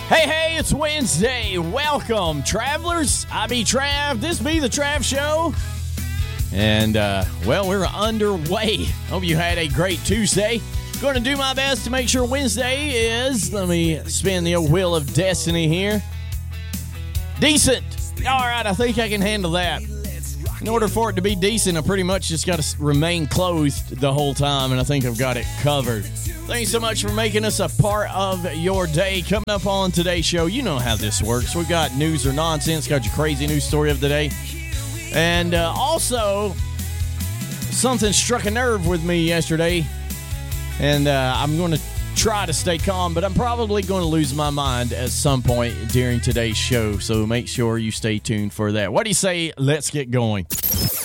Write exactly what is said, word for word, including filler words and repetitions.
Hey, hey, it's Wednesday. Welcome, travelers. I be Trav. This be the Trav Show. And, uh, well, we're underway. Hope you had a great Tuesday. Going to do my best to make sure Wednesday is, let me spin the old wheel of destiny here, decent. All right, I think I can handle that. In order for it to be decent, I pretty much just got to remain clothed the whole time, and I think I've got it covered. Thanks so much for making us a part of your day. Coming up on today's show, you know how this works. We've got news or nonsense, got your crazy news story of the day. And uh, also, something struck a nerve with me yesterday, and uh, I'm going to try to stay calm, but I'm probably going to lose my mind at some point during today's show, so make sure you stay tuned for that. What do you say? Let's get going.